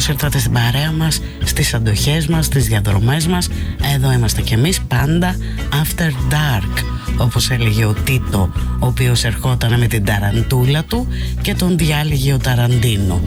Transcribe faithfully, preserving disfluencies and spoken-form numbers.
καλώς ήρθατε στην παρέα μας, στις αντοχές μας, στις διαδρομές μας. Εδώ είμαστε κι εμείς πάντα After Dark, όπως έλεγε ο Τίτο, ο οποίος ερχόταν με την ταραντούλα του και τον διάλεγε ο Ταραντίνο.